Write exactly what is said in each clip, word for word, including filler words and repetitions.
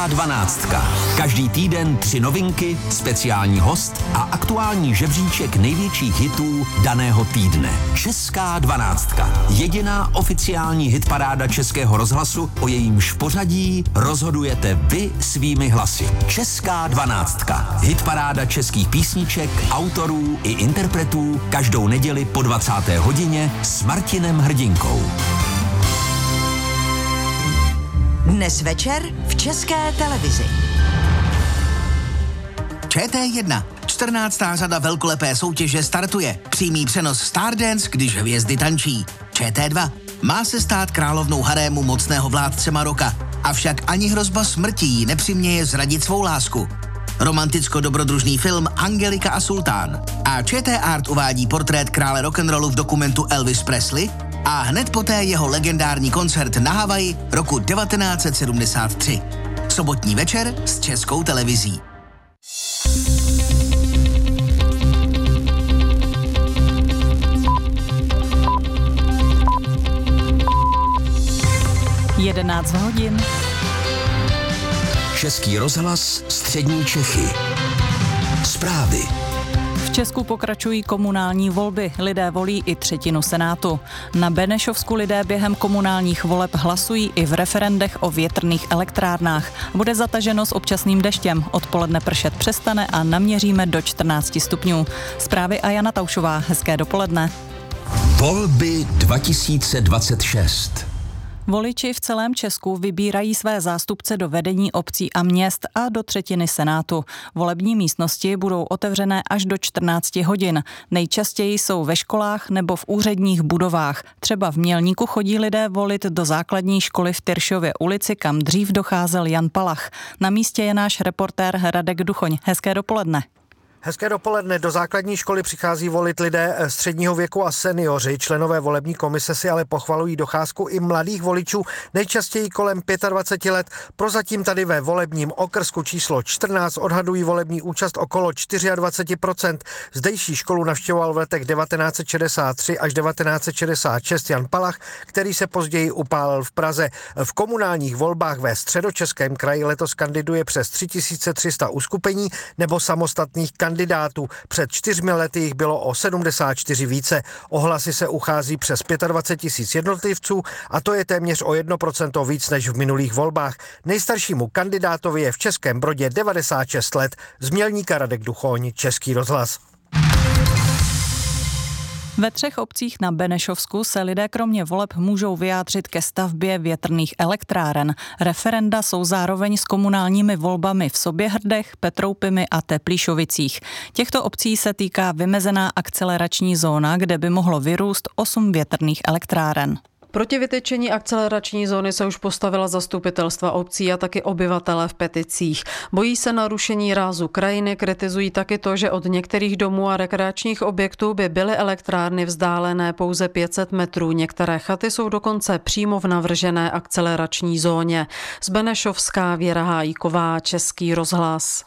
Dvanáctka. Každý týden tři novinky, speciální host a aktuální žebříček největších hitů daného týdne. Česká dvanáctka. Jediná oficiální hitparáda Českého rozhlasu, o jejímž pořadí rozhodujete vy svými hlasy. Česká dvanáctka. Hitparáda českých písniček, autorů i interpretů každou neděli po dvacáté hodině s Martinem Hrdinkou. Dnes večer v České televizi. Č T jedna. čtrnáctá řada velkolepé soutěže startuje. Přímý přenos Stardance, když hvězdy tančí. Č T dva. Má se stát královnou harému mocného vládce Maroka. Avšak ani hrozba smrti jí nepřiměje zradit svou lásku. Romanticko-dobrodružný film Angelika a Sultán. A Č T Art uvádí portrét krále rock'n'rollu v dokumentu Elvis Presley a hned poté jeho legendární koncert na Havaji roku devatenáct set sedmdesát tři. Sobotní večer s Českou televizí. jedenáct hodin. Český rozhlas, střední Čechy. Zprávy. V Česku pokračují komunální volby. Lidé volí i třetinu Senátu. Na Benešovsku lidé během komunálních voleb hlasují i v referendech o větrných elektrárnách. Bude zataženo s občasným deštěm. Odpoledne pršet přestane a naměříme do čtrnáct stupňů. Zprávy a Jana Taušová. Hezké dopoledne. Volby dva tisíce dvacet šest. Voliči v celém Česku vybírají své zástupce do vedení obcí a měst a do třetiny Senátu. Volební místnosti budou otevřené až do čtrnáct hodin. Nejčastěji jsou ve školách nebo v úředních budovách. Třeba v Mělníku chodí lidé volit do základní školy v Tyršově ulici, kam dřív docházel Jan Palach. Na místě je náš reportér Radek Duchoň. Hezké dopoledne. Hezké dopoledne. Do základní školy přichází volit lidé středního věku a seniori. Členové volební komise si ale pochvalují docházku i mladých voličů, nejčastěji kolem dvacet pět let. Prozatím tady ve volebním okrsku číslo čtrnáct odhadují volební účast okolo dvacet čtyři procent. Zdejší školu navštěvoval v letech devatenáct set šedesát tři až devatenáct set šedesát šest Jan Palach, který se později upálil v Praze. V komunálních volbách ve Středočeském kraji letos kandiduje přes tři tisíce tři sta uskupení nebo samostatných kandidátů. kandidátů. Před čtyřmi lety jich bylo o sedmdesát čtyři více. O hlasy se uchází přes dvacet pět tisíc jednotlivců a to je téměř o jedno procento víc než v minulých volbách. Nejstaršímu kandidátovi je v Českém Brodě devadesát šest let. Z Mělníka Radek Duchoň, Český rozhlas. Ve třech obcích na Benešovsku se lidé kromě voleb můžou vyjádřit ke stavbě větrných elektráren. Referenda jsou zároveň s komunálními volbami v Soběhrdech, Petroupimi a Teplíšovicích. Těchto obcí se týká vymezená akcelerační zóna, kde by mohlo vyrůst osm větrných elektráren. Proti vytyčení akcelerační zóny se už postavila zastupitelstva obcí a taky obyvatelé v peticích. Bojí se narušení rázu krajiny, kritizují taky to, že od některých domů a rekreačních objektů by byly elektrárny vzdálené pouze pět set metrů. Některé chaty jsou dokonce přímo v navržené akcelerační zóně. Z Benešovská Věra Hájíková, Český rozhlas.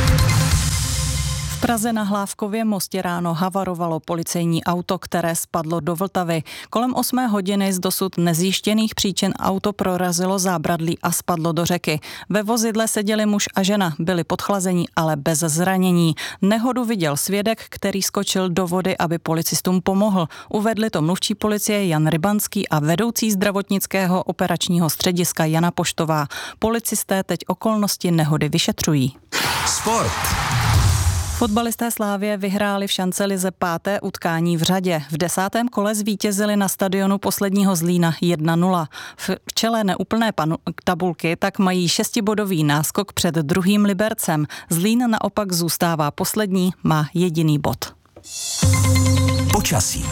V Praze na Hlávkově mostě ráno havarovalo policejní auto, které spadlo do Vltavy. Kolem osmé hodiny z dosud nezjištěných příčin auto prorazilo zábradlí a spadlo do řeky. Ve vozidle seděli muž a žena, byli podchlazení, ale bez zranění. Nehodu viděl svědek, který skočil do vody, aby policistům pomohl. Uvedli to mluvčí policie Jan Rybanský a vedoucí zdravotnického operačního střediska Jana Poštová. Policisté teď okolnosti nehody vyšetřují. Sport. Fotbalisté Slávie vyhráli v šancelize páté utkání v řadě. V desátém kole zvítězili na stadionu posledního Zlína jedna nula. V čele neúplné panu- tabulky tak mají šestibodový náskok před druhým Libercem. Zlín naopak zůstává poslední, má jediný bod. Počasí.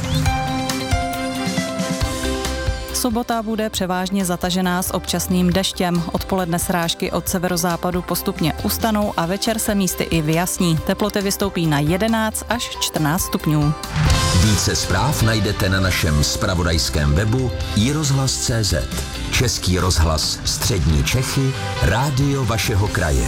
Sobota bude převážně zatažená s občasným deštěm. Odpoledne srážky od severozápadu postupně ustanou a večer se místy i vyjasní. Teploty vystoupí na jedenáct až čtrnáct stupňů. Více zpráv najdete na našem zpravodajském webu i rozhlas tečka cé zet. Český rozhlas Střední Čechy, rádio vašeho kraje.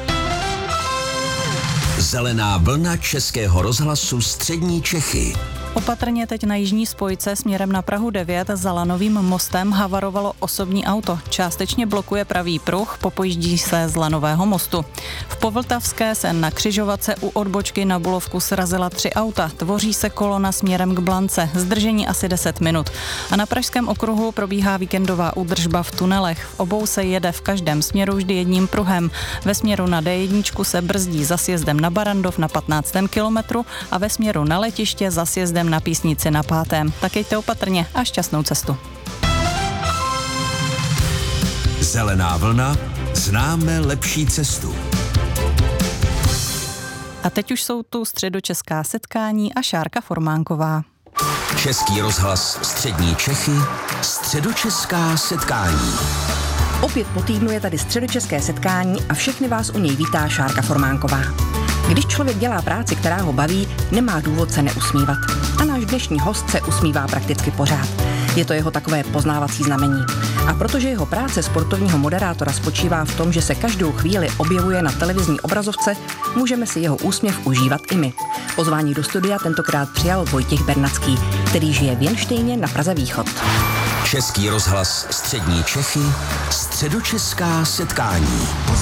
Zelená vlna Českého rozhlasu Střední Čechy. Opatrně teď na jižní spojce směrem na Prahu devět za Lanovým mostem havarovalo osobní auto. Částečně blokuje pravý pruh, popojíždí se z Lanového mostu. V Povltavské se na křižovatce u odbočky na Bulovku srazila tři auta. Tvoří se kolona směrem k Blance. Zdržení asi deset minut. A na Pražském okruhu probíhá víkendová údržba v tunelech. V obou se jede v každém směru vždy jedním pruhem. Ve směru na D jedna se brzdí za sjezdem na Barandov na patnáctém kilometru a ve směru na letiště za sjezdem na Písnici na pátém. Tak jeďte opatrně a šťastnou cestu. Zelená vlna, známe lepší cestu. A teď už jsou tu středočeská setkání a Šárka Formánková. Český rozhlas Střední Čechy, středočeská setkání. Opět po týdnu je tady středočeské setkání a všechny vás u něj vítá Šárka Formánková. Když člověk dělá práci, která ho baví, nemá důvod se neusmívat. A náš dnešní host se usmívá prakticky pořád. Je to jeho takové poznávací znamení. A protože jeho práce sportovního moderátora spočívá v tom, že se každou chvíli objevuje na televizní obrazovce, můžeme si jeho úsměv užívat i my. Pozvání do studia tentokrát přijal Vojtěch Bernacký, který žije v Jenštejně na Praze Východ. Český rozhlas Střední Čechy, středočeská setkání.